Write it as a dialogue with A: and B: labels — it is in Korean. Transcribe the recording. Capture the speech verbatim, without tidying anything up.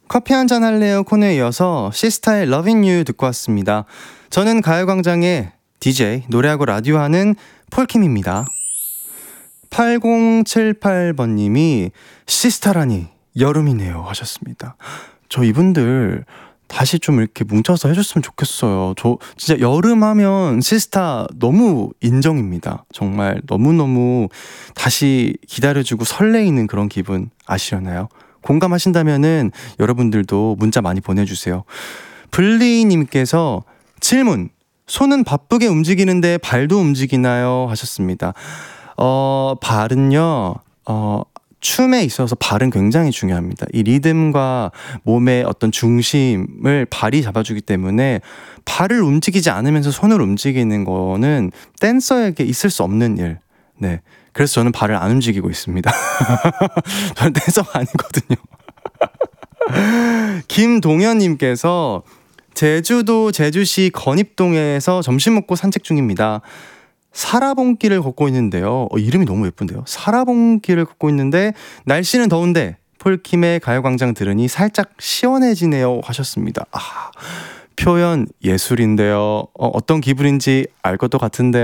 A: 커피 한잔 할래요 코너에 이어서 시스타의 Loving You 듣고 왔습니다. 저는 가요광장의 디제이, 노래하고 라디오 하는 폴킴입니다. 팔공칠팔 번님이 시스타라니 여름이네요 하셨습니다. 저 이분들 다시 좀 이렇게 뭉쳐서 해줬으면 좋겠어요. 저 진짜 여름 하면 시스타 너무 인정입니다. 정말 너무너무 다시 기다려주고 설레이는 그런 기분 아시려나요? 공감하신다면은 여러분들도 문자 많이 보내주세요. 블리님께서 질문, 손은 바쁘게 움직이는데 발도 움직이나요? 하셨습니다. 어, 발은요, 어, 춤에 있어서 발은 굉장히 중요합니다. 이 리듬과 몸의 어떤 중심을 발이 잡아주기 때문에 발을 움직이지 않으면서 손을 움직이는 거는 댄서에게 있을 수 없는 일. 네. 그래서 저는 발을 안 움직이고 있습니다. 저는 댄서가 아니거든요. 김동현님께서 제주도 제주시 건입동에서 점심 먹고 산책 중입니다. 사라봉길을 걷고 있는데요. 어, 이름이 너무 예쁜데요. 사라봉길을 걷고 있는데 날씨는 더운데 폴킴의 가요광장 들으니 살짝 시원해지네요 하셨습니다. 아, 표현 예술인데요. 어, 어떤 기분인지 알 것도 같은데요.